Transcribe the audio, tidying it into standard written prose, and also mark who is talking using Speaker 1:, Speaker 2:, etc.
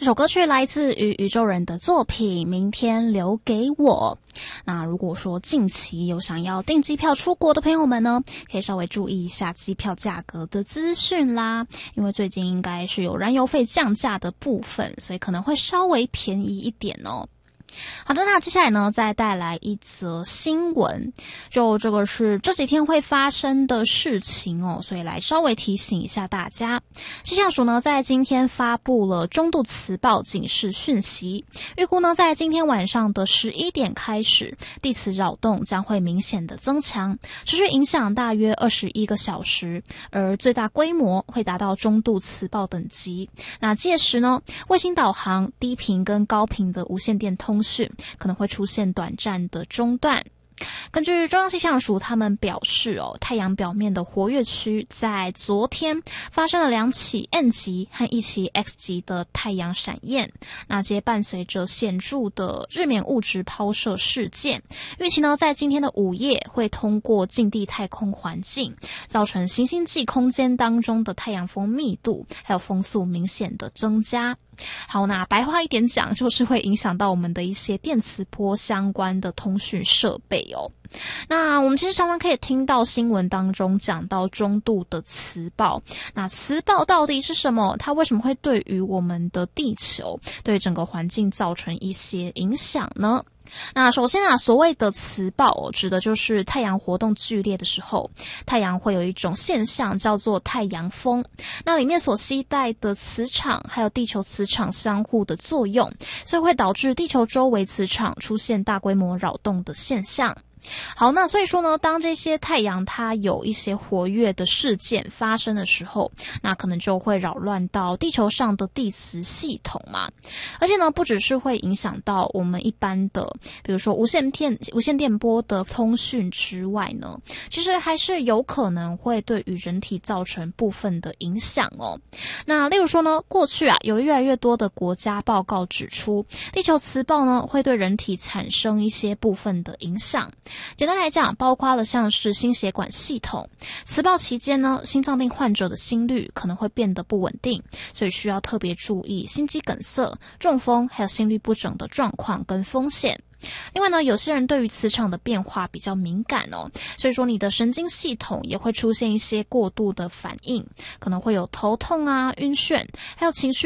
Speaker 1: 这首歌曲来自于宇宙人的作品《明天留给我》。那如果说近期有想要订机票出国的朋友们呢，可以稍微注意一下机票价格的资讯啦，因为最近应该是有燃油费降价的部分，所以可能会稍微便宜一点哦。好的，那接下来呢，再带来一则新闻，就这个是这几天会发生的事情哦，所以来稍微提醒一下大家。气象署呢，在今天发布了中度磁暴警示讯息，预估呢，在今天晚上的11点开始，地磁扰动将会明显的增强，持续影响大约21个小时，而最大规模会达到中度磁暴等级。那届时呢，卫星导航、低频跟高频的无线电通讯可能会出现短暂的中断。根据中央气象署他们表示太阳表面的活跃区在昨天发生了2起 N 级和1起 X 级的太阳闪焰，那这些伴随着显著的日冕物质抛射事件，预期呢在今天的午夜会通过近地太空环境，造成行星际空间当中的太阳风密度还有风速明显的增加。好，那白话一点讲，就是会影响到我们的一些电磁波相关的通讯设备哦。那我们其实常常可以听到新闻当中讲到中度的磁暴，那磁暴到底是什么？它为什么会对于我们的地球、对整个环境造成一些影响呢？那首先所谓的磁暴指的就是太阳活动剧烈的时候，太阳会有一种现象叫做太阳风，那里面所携带的磁场还有地球磁场相互的作用，所以会导致地球周围磁场出现大规模扰动的现象。好，那所以说呢，当这些太阳它有一些活跃的事件发生的时候，那可能就会扰乱到地球上的地磁系统嘛。而且呢，不只是会影响到我们一般的，比如说无线电波的通讯之外呢，其实还是有可能会对于人体造成部分的影响哦。那例如说呢，过去有越来越多的国家报告指出，地球磁暴呢会对人体产生一些部分的影响。简单来讲，包括了像是心血管系统，磁暴期间呢，心脏病患者的心率可能会变得不稳定，所以需要特别注意心肌梗塞、中风还有心律不整的状况跟风险。另外呢，有些人对于磁场的变化比较敏感所以说你的神经系统也会出现一些过度的反应，可能会有头痛晕眩，还有情绪